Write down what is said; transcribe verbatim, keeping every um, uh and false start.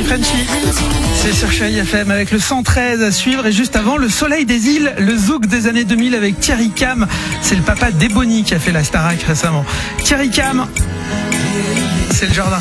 Frenchy. C'est sur Chérie F M avec le cent treize à suivre. Et juste avant, le Soleil des îles, le zouk des années deux mille avec Thierry Cam. C'est le papa d'Ebony qui a fait la Starac récemment. Thierry Cam, c'est le genre d'artiste